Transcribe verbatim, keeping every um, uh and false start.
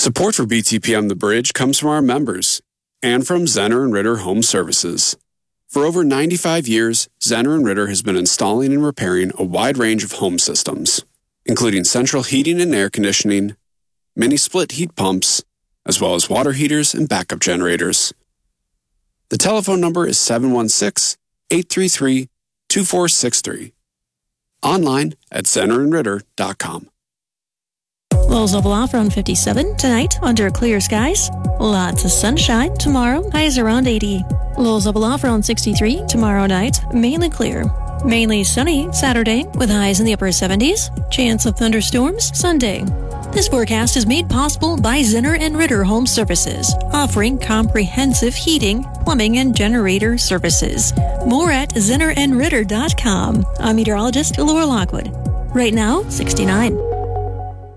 Support for B T P on the Bridge comes from our members and from Zenner and Ritter Home Services. For over ninety-five years, Zenner and Ritter has been installing and repairing a wide range of home systems, including central heating and air conditioning, mini split heat pumps, as well as water heaters and backup generators. The telephone number is seven one six, eight three three, two four six three. Online at zenner and ritter dot com. Lows level off around fifty-seven. Tonight, under clear skies. Lots of sunshine. Tomorrow, highs around eighty. Lows level off around sixty-three. Tomorrow night, mainly clear. Mainly sunny Saturday with highs in the upper seventies. Chance of thunderstorms Sunday. This forecast is made possible by Zenner and Ritter Home Services, offering comprehensive heating, plumbing, and generator services. More at zenner and ritter dot com. I'm meteorologist Laura Lockwood. Right now, sixty-nine.